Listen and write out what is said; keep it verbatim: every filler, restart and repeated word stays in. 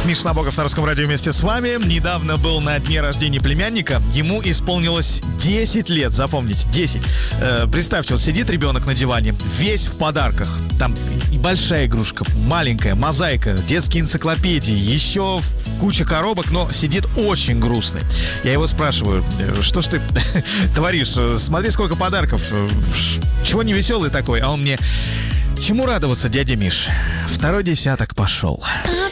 Миша Набоков на Русском радио вместе с вами. Недавно был на дне рождения племянника. Ему исполнилось десять лет, запомните, десять. Э, представьте, вот сидит ребенок на диване, весь в подарках. Там и большая игрушка, маленькая, мозаика, детские энциклопедии, еще куча коробок, но сидит очень грустный. Я его спрашиваю, что ж ты творишь? Смотри, сколько подарков. Чего не веселый такой? А он мне: чему радоваться, дядя Миш? Второй десяток пошел.